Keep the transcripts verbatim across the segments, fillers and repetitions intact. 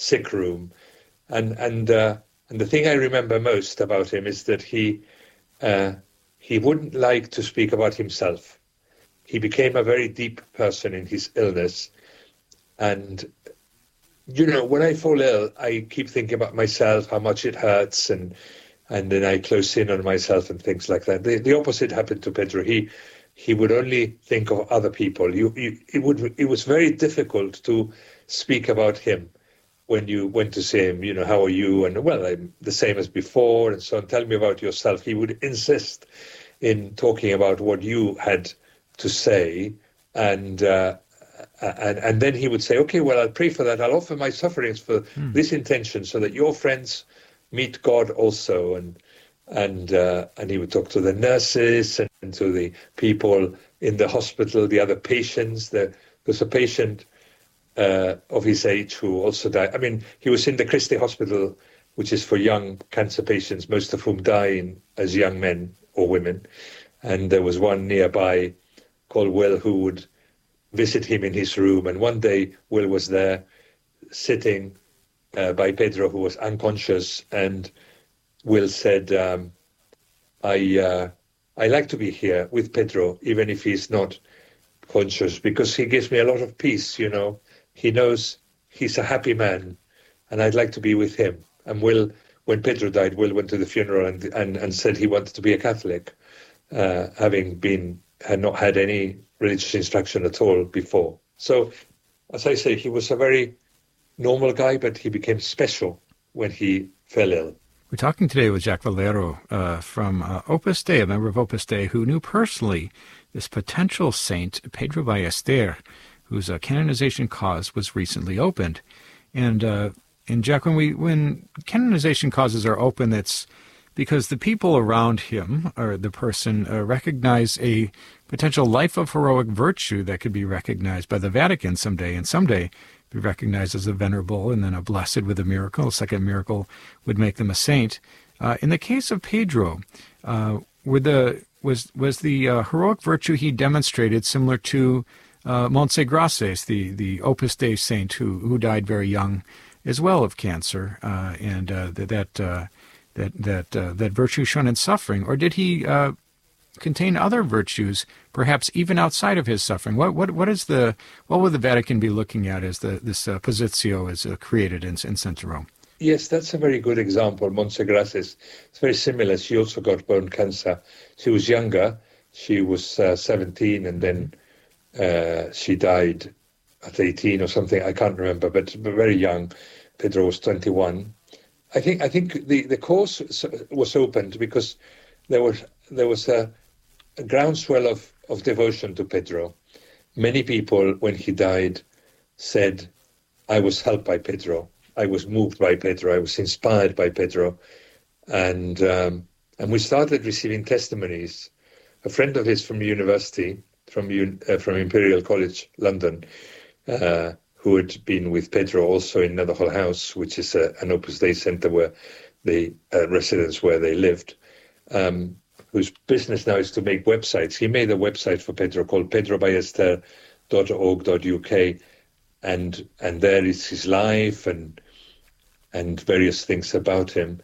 sick room. And and uh, and the thing I remember most about him is that he uh, he wouldn't like to speak about himself. He became a very deep person in his illness. And, you know, when I fall ill, I keep thinking about myself, how much it hurts, and and then I close in on myself and things like that. The, the opposite happened to Pedro. He he would only think of other people. You, you, it would it was very difficult to speak about him when you went to see him. You know, how are you? And, well, I'm the same as before, and so on. Tell me about yourself. He would insist in talking about what you had to say, and uh, and and then he would say, okay, well, I'll pray for that. I'll offer my sufferings for mm. this intention, so that your friends meet God also. And and uh, and he would talk to the nurses and to the people in the hospital, the other patients. There was a patient uh, of his age who also died. I mean, he was in the Christie Hospital, which is for young cancer patients, most of whom die in, as young men or women. And there was one nearby called Will who would visit him in his room. And one day Will was there sitting uh, by Pedro, who was unconscious. And Will said, um, I, uh, I like to be here with Pedro, even if he's not conscious, because he gives me a lot of peace, you know. He knows he's a happy man, and I'd like to be with him. And Will, when Pedro died, Will went to the funeral and and, and said he wanted to be a Catholic, uh, having been had not had any religious instruction at all before. So, as I say, he was a very normal guy, but he became special when he fell ill. We're talking today with Jacques Valero uh, from uh, Opus Dei, a member of Opus Dei, who knew personally this potential saint, Pedro Ballester, whose uh, canonization cause was recently opened. And uh, and Jack, when we when canonization causes are open, that's because the people around him, or the person, uh, recognize a potential life of heroic virtue that could be recognized by the Vatican someday, and someday be recognized as a venerable and then a blessed with a miracle. A second miracle would make them a saint. Uh, in the case of Pedro, uh, were the was was the uh, heroic virtue he demonstrated similar to uh, Montse Grasses, the the Opus Dei saint who who died very young as well of cancer, uh, and uh, that that uh, that that, uh, that virtue shown in suffering, or did he uh, contain other virtues, perhaps even outside of his suffering? What what what is the what would the Vatican be looking at as the this uh, positio is uh, created in, in Saint Rome? Yes, that's a very good example. Montse Grasses, it's very similar. She also got bone cancer. She was younger. She was uh, seventeen, and then uh, she died at eighteen or something. I can't remember, but, but very young. Pedro was twenty-one. I think I think the, the course was opened because there was there was a, a groundswell of, of devotion to Pedro. Many people, when he died, said, I was helped by Pedro. I was moved by Pedro. I was inspired by Pedro. And um, and we started receiving testimonies. A friend of his from university, from uh, from Imperial College London, uh, who had been with Pedro also in Netherhall House, which is a, an Opus Dei centre where the uh, residence where they lived, um, whose business now is to make websites. He made a website for Pedro called pedro ballester dot org dot U K, and and there is his life and and various things about him.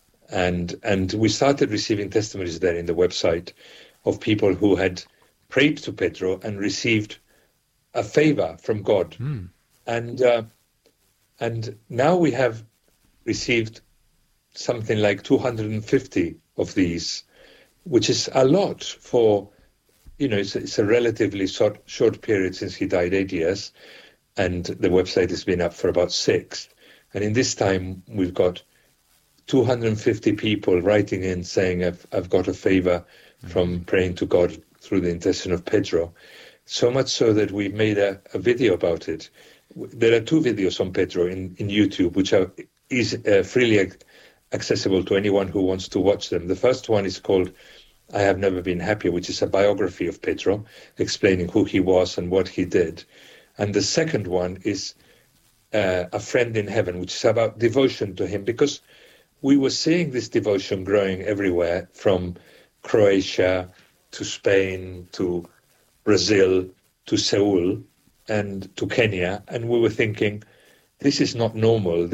And and we started receiving testimonies there in the website of people who had prayed to Pedro and received a favor from God. Mm. And uh, and now we have received something like two hundred fifty of these, which is a lot for, you know, it's, it's a relatively short, short period since he died, eight years, and the website has been up for about six. And in this time, we've got two hundred fifty people writing in saying, I've, I've got a favor mm-hmm. from praying to God through the intercession of Pedro. So much so that we've made a, a video about it. There are two videos on Pedro in, in YouTube, which are is, uh, freely ac- accessible to anyone who wants to watch them. The first one is called I Have Never Been Happier, which is a biography of Pedro, explaining who he was and what he did. And the second one is uh, A Friend in Heaven, which is about devotion to him, because we were seeing this devotion growing everywhere, from Croatia to Spain to Brazil to Seoul and to Kenya. And we were thinking, this is not normal.